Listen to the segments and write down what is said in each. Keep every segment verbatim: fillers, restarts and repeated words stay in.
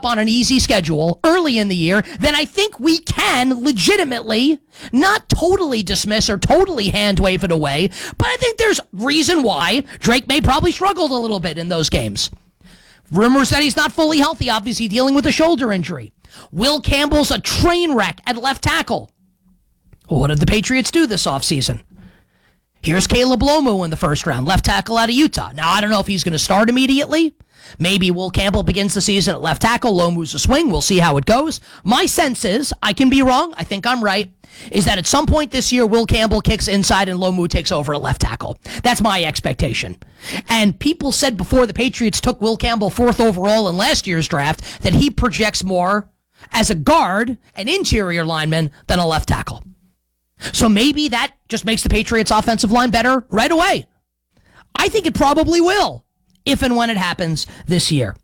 up on an easy schedule early in the year, then I think we can legitimately not totally dismiss or totally hand wave it away, but I think there's reason why Drake Maye probably struggled a little bit in those games. Rumors that he's not fully healthy, obviously dealing with a shoulder injury. Will Campbell's a train wreck at left tackle. Well, what did the Patriots do this offseason? Here's Caleb Lomu in the first round, left tackle out of Utah. Now, I don't know if he's going to start immediately. Maybe Will Campbell begins the season at left tackle. Lomu's a swing. We'll see how it goes. My sense is, I can be wrong, I think I'm right, is that at some point this year, Will Campbell kicks inside and Lomu takes over at left tackle. That's my expectation. And people said before the Patriots took Will Campbell fourth overall in last year's draft that he projects more as a guard, an interior lineman, than a left tackle. So maybe that just makes the Patriots' offensive line better right away. I think it probably will, if and when it happens this year.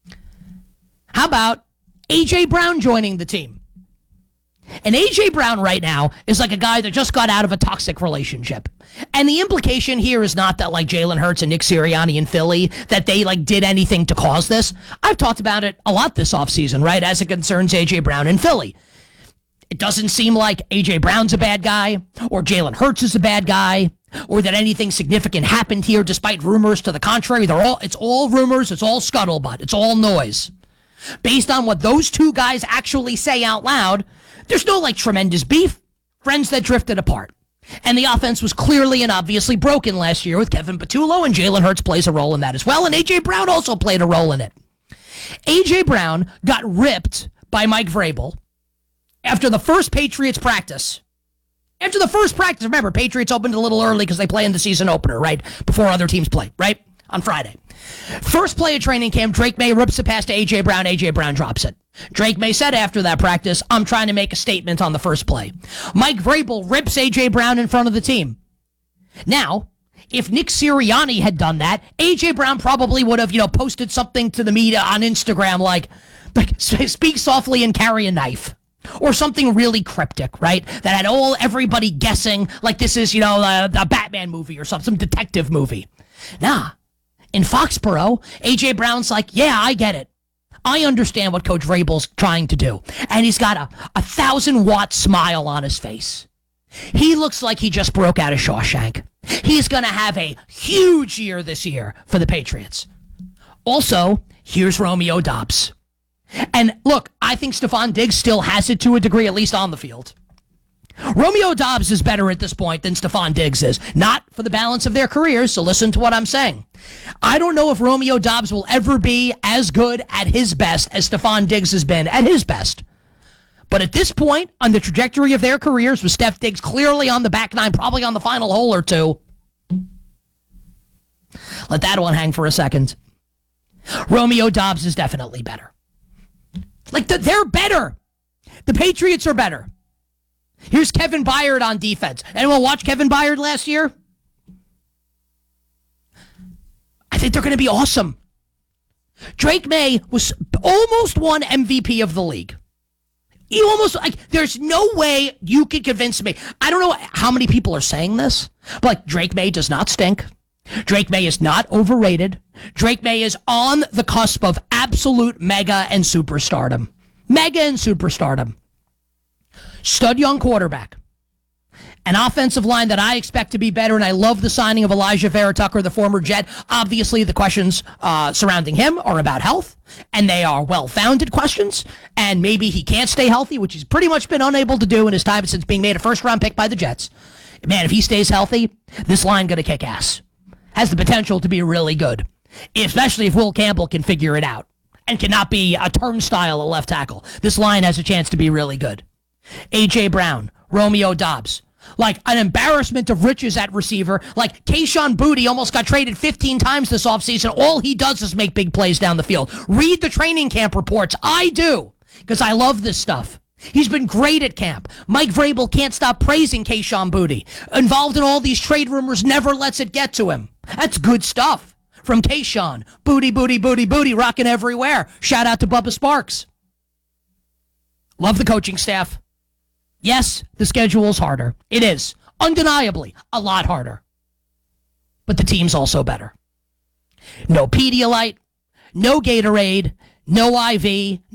How about A J. Brown joining the team? And A J. Brown right now is like a guy that just got out of a toxic relationship. And the implication here is not that like Jalen Hurts and Nick Sirianni in Philly, that they like did anything to cause this. I've talked about it a lot this offseason, right, as it concerns A J. Brown in Philly. It doesn't seem like A J. Brown's a bad guy, or Jalen Hurts is a bad guy, or that anything significant happened here despite rumors to the contrary. They're all it's all rumors, it's all scuttlebutt, it's all noise. Based on what those two guys actually say out loud, there's no like tremendous beef, friends that drifted apart. And the offense was clearly and obviously broken last year with Kevin Patullo, and Jalen Hurts plays a role in that as well, and A J. Brown also played a role in it. A J. Brown got ripped by Mike Vrabel after the first Patriots practice. After the first practice, remember, Patriots opened a little early because they play in the season opener, right? Before other teams play, right? On Friday. First play of training camp, Drake Maye rips a pass to A J. Brown. A J. Brown drops it. Drake Maye said after that practice, I'm trying to make a statement on the first play. Mike Vrabel rips A J. Brown in front of the team. Now, if Nick Sirianni had done that, A J. Brown probably would have, you know, posted something to the media on Instagram like, like speak softly and carry a knife. Or something really cryptic, right? That had all everybody guessing like this is, you know, a, a Batman movie or some, some detective movie. Nah. In Foxborough, A J. Brown's like, yeah, I get it. I understand what Coach Vrabel's trying to do. And he's got a, a thousand watt smile on his face. He looks like he just broke out of Shawshank. He's going to have a huge year this year for the Patriots. Also, here's Romeo Doubs. And look, I think Stephon Diggs still has it to a degree, at least on the field. Romeo Doubs is better at this point than Stephon Diggs is. Not for the balance of their careers, so listen to what I'm saying. I don't know if Romeo Doubs will ever be as good at his best as Stephon Diggs has been at his best. But at this point, on the trajectory of their careers, with Steph Diggs clearly on the back nine, probably on the final hole or two, let that one hang for a second. Romeo Doubs is definitely better. Like, the, they're better. The Patriots are better. Here's Kevin Byard on defense. Anyone watch Kevin Byard last year? I think they're going to be awesome. Drake Maye was almost won M V P of the league. He almost, like, there's no way you could convince me. I don't know how many people are saying this, but like, Drake Maye does not stink. Drake Maye is not overrated. Drake Maye is on the cusp of absolute mega and superstardom. Mega and superstardom. Stud young quarterback. An offensive line that I expect to be better, and I love the signing of Elijah Vera-Tucker, the former Jet. Obviously, the questions uh, surrounding him are about health, and they are well-founded questions, and maybe he can't stay healthy, which he's pretty much been unable to do in his time since being made a first-round pick by the Jets. Man, if he stays healthy, this line going to kick ass. Has the potential to be really good, especially if Will Campbell can figure it out and cannot be a turnstile at left tackle. This line has a chance to be really good. A J. Brown, Romeo Doubs, like an embarrassment of riches at receiver. Like Kayshon Boutte almost got traded fifteen times this offseason. All he does is make big plays down the field. Read the training camp reports. I do, because I love this stuff. He's been great at camp. Mike Vrabel can't stop praising Kayshon Boutte. Involved in all these trade rumors, never lets it get to him. That's good stuff from Kayshon. Booty, booty, booty, booty, rocking everywhere. Shout out to Bubba Sparks. Love the coaching staff. Yes, the schedule is harder. It is. Undeniably, a lot harder. But the team's also better. No Pedialyte, no Gatorade, no I V,